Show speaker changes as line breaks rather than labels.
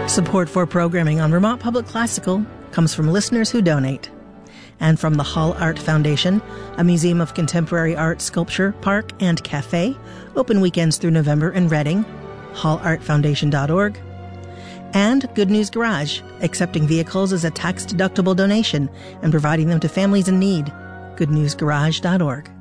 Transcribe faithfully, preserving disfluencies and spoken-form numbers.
Support for programming on Vermont Public Classical comes from listeners who donate. And from the Hall Art Foundation, a museum of contemporary art, sculpture, park, and cafe, open weekends through November in Reading, hall art foundation dot org. And Good News Garage, accepting vehicles as a tax-deductible donation and providing them to families in need, good news garage dot org.